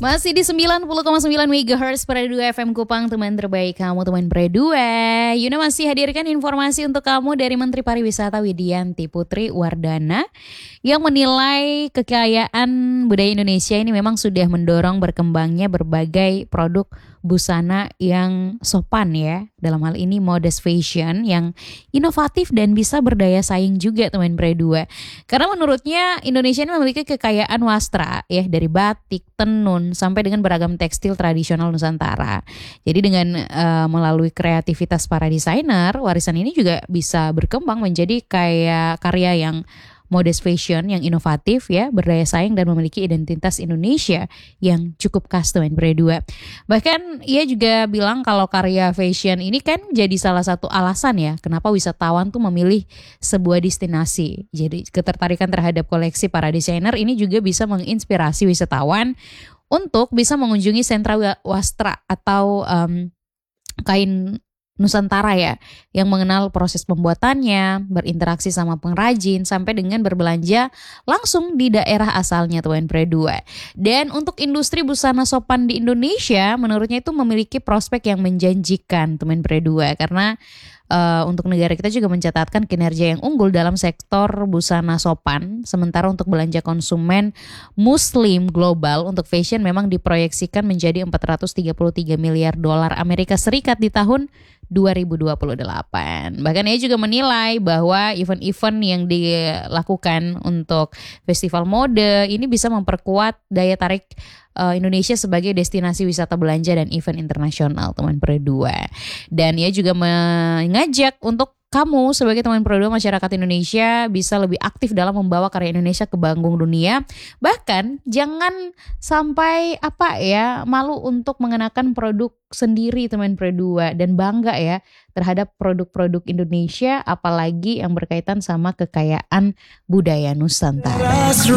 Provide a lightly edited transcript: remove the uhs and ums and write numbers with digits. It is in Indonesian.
Masih di 90,9 MHz pada 2 FM Kupang, teman terbaik kamu, teman Pre2. Yuna masih hadirkan informasi untuk kamu dari Menteri Pariwisata Widianti Putri Wardana yang menilai kekayaan budaya Indonesia ini memang sudah mendorong berkembangnya berbagai produk busana yang sopan ya. Dalam hal ini modest fashion yang inovatif dan bisa berdaya saing juga, teman Pre2. Karena menurutnya Indonesia ini memiliki kekayaan wastra ya, dari batik, tenun sampai dengan beragam tekstil tradisional Nusantara. Jadi dengan melalui kreativitas para desainer, warisan ini juga bisa berkembang menjadi kayak karya yang modest fashion yang inovatif ya, berdaya saing dan memiliki identitas Indonesia yang cukup khas, teman Pre2. Bahkan ia juga bilang kalau karya fashion ini kan jadi salah satu alasan ya kenapa wisatawan tuh memilih sebuah destinasi. Jadi ketertarikan terhadap koleksi para desainer ini juga bisa menginspirasi wisatawan untuk bisa mengunjungi sentra wastra atau kain Nusantara ya, yang mengenal proses pembuatannya, berinteraksi sama pengrajin, sampai dengan berbelanja langsung di daerah asalnya, teman Pre2. Dan untuk industri busana sopan di Indonesia, menurutnya itu memiliki prospek yang menjanjikan, teman Pre2, karena untuk negara kita juga mencatatkan kinerja yang unggul dalam sektor busana sopan. Sementara untuk belanja konsumen muslim global untuk fashion memang diproyeksikan menjadi 433 miliar dolar Amerika Serikat di tahun 2028. Bahkan ia juga menilai bahwa event-event yang dilakukan untuk festival mode ini bisa memperkuat daya tarik Indonesia sebagai destinasi wisata belanja dan event internasional, teman Pre2. Dan ia juga mengajak untuk kamu sebagai teman Pre2 masyarakat Indonesia bisa lebih aktif dalam membawa karya Indonesia ke panggung dunia. Bahkan jangan sampai malu untuk mengenakan produk sendiri, teman Pre2, dan bangga ya terhadap produk-produk Indonesia, apalagi yang berkaitan sama kekayaan budaya Nusantara.